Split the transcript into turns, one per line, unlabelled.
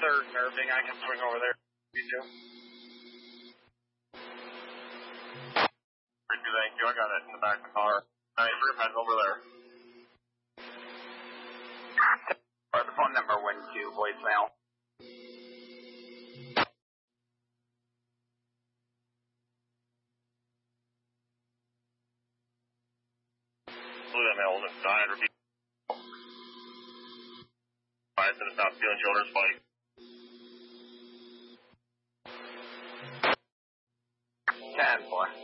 3rd and Irving. I can swing over there. You too. Thank you. I got it in the back of the car. Nice. We're heading over there.
The phone number went to voicemail.
Blue ML is 900 feet. 5 to the south, feeling shoulder spike.
10-4.